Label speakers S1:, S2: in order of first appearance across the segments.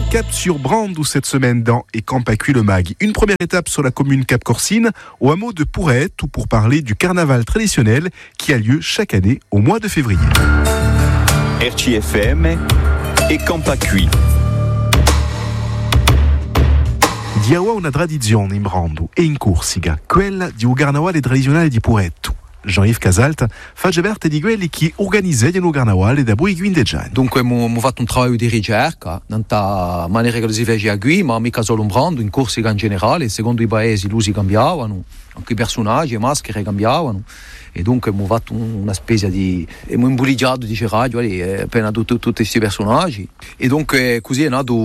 S1: Cap sur Brandou cette semaine dans Et Campacui le Mag. Une première étape sur la commune Cap-Corsine, au hameau de Pourrette, tout pour parler du carnaval traditionnel qui a lieu chaque année au mois de février.
S2: RCFM et Campacui.
S1: Diawa una tradizione in Brandou e in Corsica, quella di un carnavale tradizionale di Pourrette. Jean-Yves Casalt fa parte di quelli che organizzano il carnavale da poi 15 anni.
S3: Dunque abbiamo fatto un lavoro di ricerca, in maniera che lo si faceva qui, ma mica solo in Brandou, in Corsica in generale, secondo i paesi l'usi cambiavano, anche i personaggi, le maschere cambiavano. E dunque abbiamo fatto una spesa abbiamo imbuligiato di radio appena tutti questi personaggi e dunque così è nato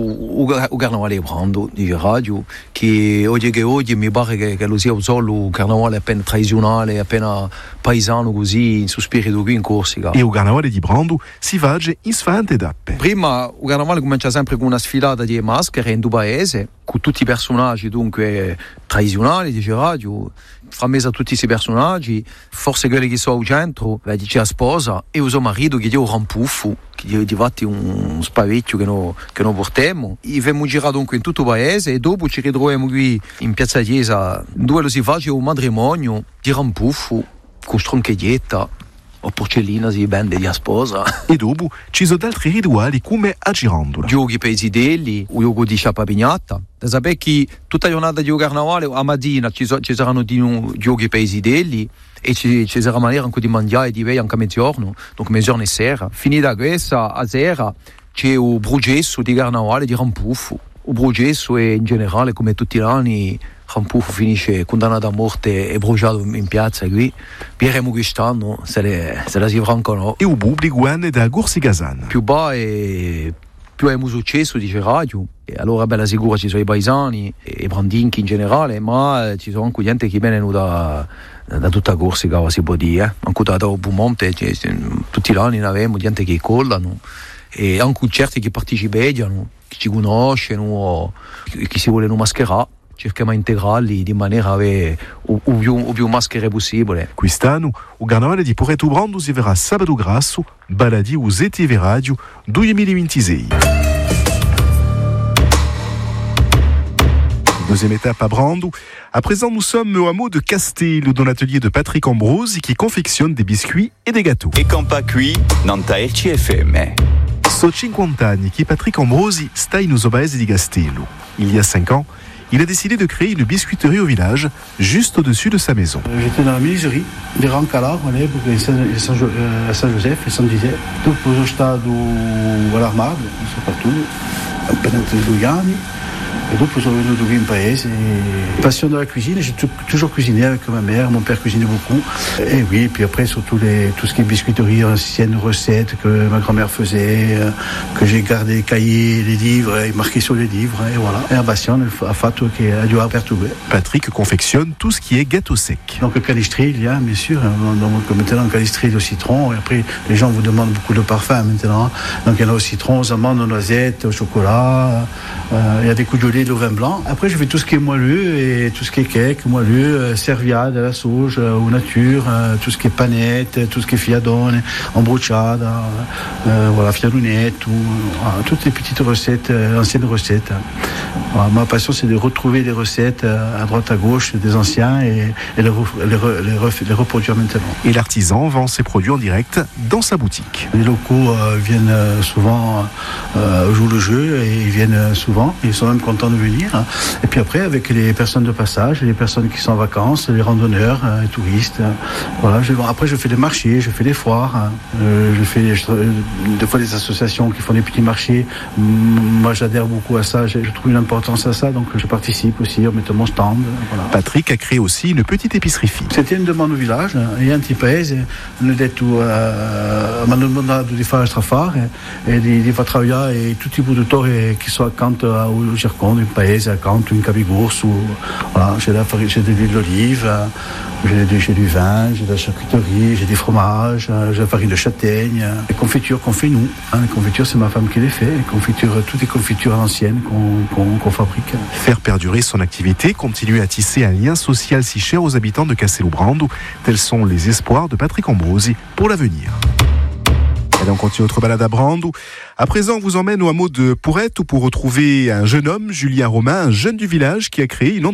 S3: il carnavale Brandou di radio che oggi mi pare che lo sia solo un carnavale appena tradizionale, appena paesano così in suo spirito qui in Corsica.
S1: E il carnavale di Brandou si fa in svante tappe.
S3: Prima il carnavale comincia sempre con una sfilata di maschere in due paesi con tutti i personaggi dunque tradizionali di radio. Fra mezzo a tutti questi personaggi, forse quelli che sono al centro, c'è la sposa e il suo marito che è un rampuffo, che è diventato un spavecchio che noi portiamo. E abbiamo girato dunque in tutto il paese e dopo ci ritroviamo qui in Piazza Chiesa, dove lo si fa un matrimonio di rampuffo con stroncheglietta. O porcellina si vende di sposa.
S1: E dopo ci sono altri rituali come a Girondola.
S3: Giochi per i sidelli, o gioco di sciappa pignata. Da sapere che tutta la giornata di carnavale a mattina ci saranno giochi per i sidelli e ci sarà maniera anche di mangiare di via anche a mezzogiorno, dunque mezzogiorno e sera. Finita questa, a sera c'è il brugesso di carnavale di rampuffo. Il brugesso è in generale, come tutti gli anni, Rampuffo finisce condannato a morte e bruciato in piazza qui. Vedremo quest'anno se la si franca o no.
S1: E il pubblico è da Corsica.
S3: Più va e più abbiamo successo, dice radio. E allora bella sicura ci sono i paesani e i brandinchi in generale, ma ci sono anche gente che viene da tutta Corsica, si può dire. Anche da Bumonte, tutti gli anni ne abbiamo gente che collano e anche certi che partecipano, che ci conoscono o che si vogliono mascherare. Cerchiamo di integrarli di maniera a avere il più maschere possibile.
S1: Quest'anno il carnavale di Pourrette Brandou si verrà sabato grasso, baladi u ZTV Radio 2026. Deuxième étape à Brandou. À présent, nous sommes au hameau de Castello, dans l'atelier de Patrick Ambrosi qui confectionne des biscuits et des gâteaux.
S2: E Campacui, nanta RCFM.
S1: So 50 anni che Patrick Ambrosi sta in uso paese di Castello. Il y a 5 ans, il a décidé de créer une biscuiterie au village, juste au-dessus de sa maison.
S4: J'étais dans la menuiserie, des Rancala, Saint-Joseph et Saint-Dizier. Dopo sono stato all'Armado, soprattutto, appena 2 anni. Et dopo sono venuto qui in paese. Passion de la cuisine, j'ai toujours cuisiné avec ma mère, mon père cuisinait beaucoup. Et oui, puis après surtout tout ce qui est biscuiterie, anciennes recettes que ma grand-mère faisait, que j'ai gardé, cahiers, les livres, et marqué sur les livres, et voilà. Et la passion a fatto che a dû perturber.
S1: Patrick confectionne tout ce qui est gâteau sec.
S4: Donc canistri, il y a bien sûr, donc maintenant canistri au citron, et après les gens vous demandent beaucoup de parfums maintenant. Donc il y en a au citron, aux amandes, aux noisettes, au chocolat, il y a des coups de gelée de vin blanc. Après, je fais tout ce qui est moelleux et tout ce qui est cake, moelleux, serviade, à la sauge, au nature, tout ce qui est panette, tout ce qui est fiadone, embruciada, voilà, fiadonette, toutes les petites recettes, anciennes recettes. Voilà, ma passion, c'est de retrouver des recettes à droite, à gauche des anciens et les reproduire maintenant.
S1: Et l'artisan vend ses produits en direct dans sa boutique.
S4: Les locaux viennent souvent jouer le jeu et ils viennent souvent. Ils sont même contents de venir. Et puis après, avec les personnes de passage, les personnes qui sont en vacances, les randonneurs, les touristes. Voilà. Après, je fais des marchés, je fais des foires. Je fais des fois des associations qui font des petits marchés. Moi, j'adhère beaucoup à ça. Je trouve une importance à ça, donc je participe aussi en mettant mon stand. Voilà.
S1: Patrick a créé aussi une petite épicerie fine.
S4: C'était une demande au village. E anti paese hanno detto mi hanno domandato di fare strafare e di far travagliare tutti i produttori che sono accanto al Girconda, in paese, accanto in Capigorso. Voilà, j'ai de l'huile d'olive, j'ai du vin, j'ai de la charcuterie, j'ai des fromages, j'ai la farine de châtaigne. Les confitures qu'on fait nous. Les confitures, c'est ma femme qui les fait. Toutes les confitures anciennes qu'on fabrique.
S1: Faire perdurer son activité, continuer à tisser un lien social si cher aux habitants de Castello Brandou, tels sont les espoirs de Patrick Ambrosi pour l'avenir. Allez, on continue notre balade à Brandou. À présent, on vous emmène au hameau de Pourrette où pour retrouver un jeune homme, Julien Romain, un jeune du village qui a créé une